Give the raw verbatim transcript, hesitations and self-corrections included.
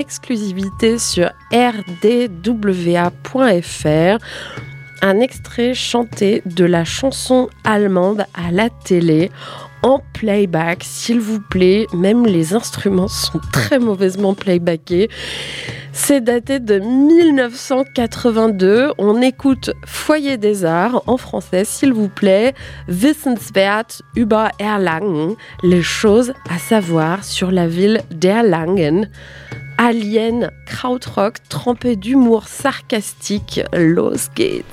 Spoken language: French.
exclusivité sur r d w a point f r. Un extrait chanté de la chanson allemande à la télé en playback, s'il vous plaît. Même les instruments sont très mauvaisement playbackés. C'est daté de dix-neuf cent quatre-vingt-deux. On écoute Foyer des Arts en français, s'il vous plaît. Wissenswert über Erlangen. Les choses à savoir sur la ville d'Erlangen. Alien, krautrock, trempé d'humour sarcastique. Los geht's.